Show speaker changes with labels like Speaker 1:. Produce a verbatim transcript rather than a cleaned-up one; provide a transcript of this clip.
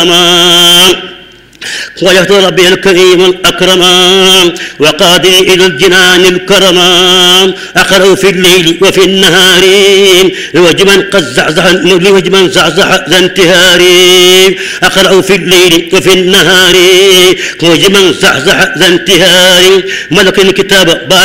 Speaker 1: وجهت ربي الكريم الأكرم وقادي إلى الجنان الكرم أقرأ في الليل وفي النهار لوجه من قد زعزع لوجه من زعزع ذا انتهار أقرأ في الليل وفي النهار لوجه من زعزع ذا انتهار ملك الكتاب